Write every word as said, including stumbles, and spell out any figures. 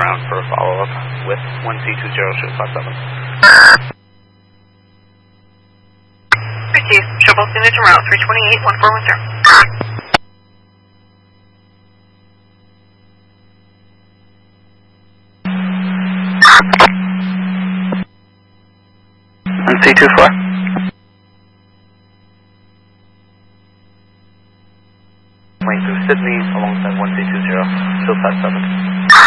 around for a follow-up with one C two zero show five seven. Received. Show both units en route, three twenty-eight, one four one zero. one C two four. Lane through Sydney alongside one C two zero, show five seven.